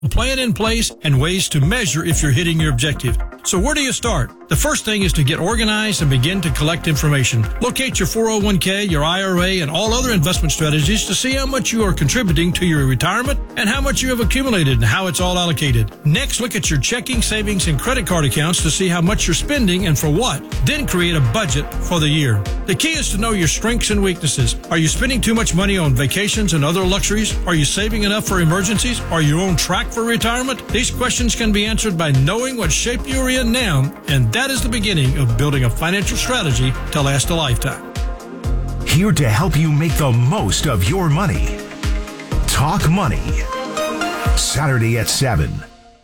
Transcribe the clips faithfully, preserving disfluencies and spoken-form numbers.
a plan in place, and ways to measure if you're hitting your objective. So where do you start? The first thing is to get organized and begin to collect information. Locate your four oh one k, your I R A, and all other investment strategies to see how much you are contributing to your retirement and how much you have accumulated and how it's all allocated. Next, look at your checking, savings, and credit card accounts to see how much you're spending and for what. Then create a budget for the year. The key is to know your strengths and weaknesses. Are you spending too much money on vacations and other luxuries? Are you saving enough for emergencies? Are you on track for retirement? These questions can be answered by knowing what shape you're in now, and that is the beginning of building a financial strategy to last a lifetime. Here to help you make the most of your money. Talk Money. Saturday at seven.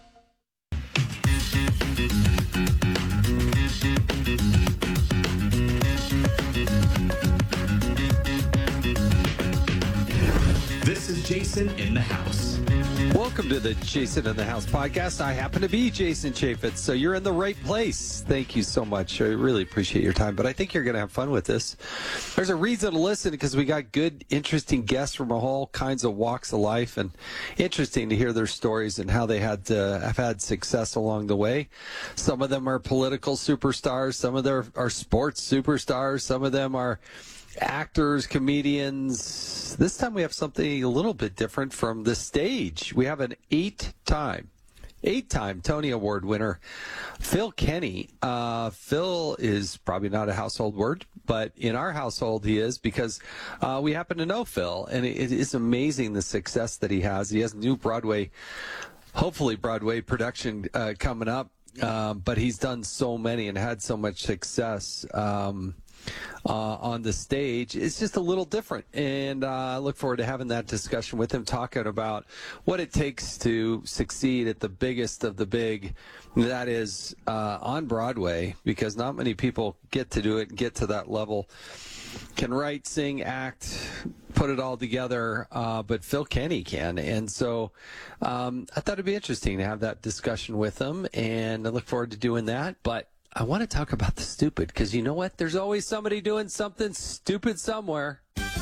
This is Jason in the House. Welcome to the Jason in the House podcast. I happen to be Jason Chaffetz, so you're in the right place. Thank you so much. I really appreciate your time, but I think you're going to have fun with this. There's a reason to listen because we got good, interesting guests from all kinds of walks of life, and interesting to hear their stories and how they had to have had success along the way. Some of them are political superstars. Some of them are sports superstars. Some of them are actors, comedians. This time we have something a little bit different from the stage. We have an eight-time, eight-time Tony Award winner, Phil Kenny. Uh, Phil is probably not a household word, but in our household he is because uh, we happen to know Phil, and it, it is amazing the success that he has. He has new Broadway, hopefully Broadway production uh, coming up, uh, but he's done so many and had so much success. Um, Uh, on the stage. It's just a little different, and uh, I look forward to having that discussion with him, talking about what it takes to succeed at the biggest of the big, that is uh, on Broadway, because not many people get to do it and get to that level, can write, sing, act, put it all together, uh, but Phil Kenny can. And so um, I thought it'd be interesting to have that discussion with him, and I look forward to doing that. But I want to talk about the stupid, because you know what? There's always somebody doing something stupid somewhere.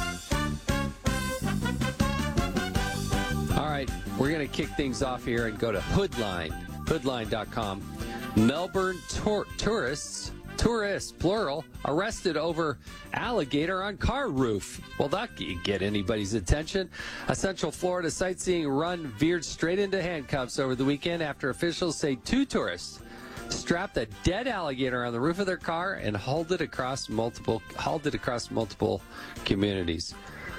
All right, we're going to kick things off here and go to Hoodline, hoodline dot com. Melbourne tour- tourists, tourists, plural, arrested over alligator on car roof. Well, that can't get anybody's attention. A Central Florida sightseeing run veered straight into handcuffs over the weekend after officials say two tourists strapped a dead alligator on the roof of their car and hauled it across multiple hauled it across multiple communities.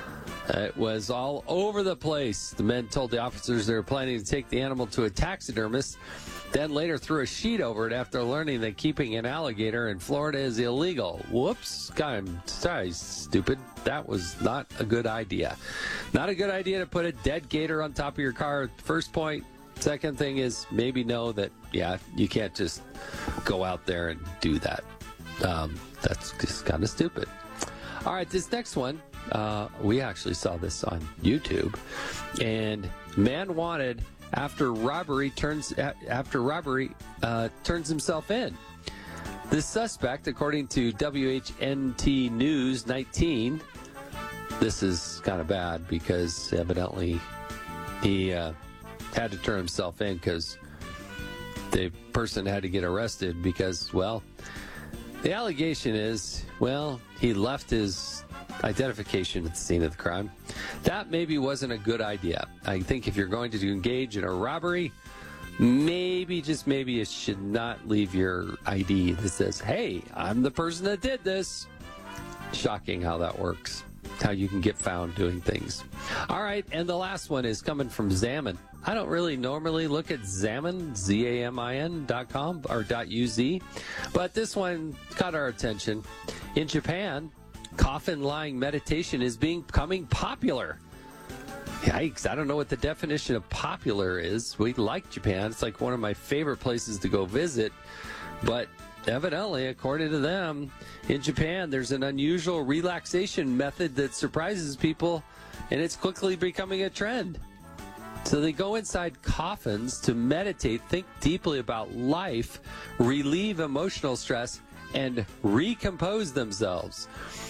It was all over the place. The men told the officers they were planning to take the animal to a taxidermist, then later threw a sheet over it after learning that keeping an alligator in Florida is illegal. Whoops. I'm sorry, stupid. That was not a good idea. Not a good idea to put a dead gator on top of your car. First point. Second thing is maybe know that, yeah, you can't just go out there and do that. Um, that's just kind of stupid. All right, this next one, uh, we actually saw this on YouTube. And man wanted after robbery turns after robbery uh, turns himself in. The suspect, according to W H N T News nineteen, this is kind of bad because evidently he uh, had to turn himself in because the person had to get arrested because, well, the allegation is, well, he left his identification at the scene of the crime. That maybe wasn't a good idea. I think if you're going to engage in a robbery, maybe, just maybe, you should not leave your I D that says, hey, I'm the person that did this. Shocking how that works, how you can get found doing things. All right, and the last one is coming from Zaman. I don't really normally look at Zaman, Z A M I N dot com or .uz, but this one caught our attention. In Japan, coffin lying meditation is becoming popular. Yikes, I don't know what the definition of popular is. We like Japan. It's like one of my favorite places to go visit. But evidently, according to them, in Japan, there's an unusual relaxation method that surprises people, and it's quickly becoming a trend. So they go inside coffins to meditate, think deeply about life, relieve emotional stress, and recompose themselves.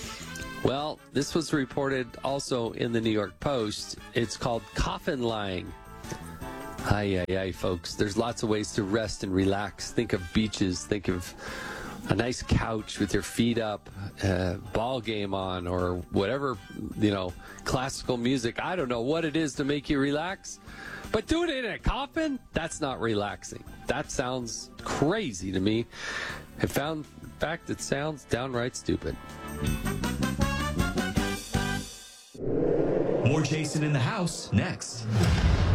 Well, this was reported also in the New York Post. It's called coffin lying. Aye, aye, aye, folks. There's lots of ways to rest and relax. Think of beaches. Think of a nice couch with your feet up, uh, ball game on, or whatever, you know, classical music. I don't know what it is to make you relax, but do it in a coffin? That's not relaxing. That sounds crazy to me. I found, in fact, it sounds downright stupid. More Jason in the House next.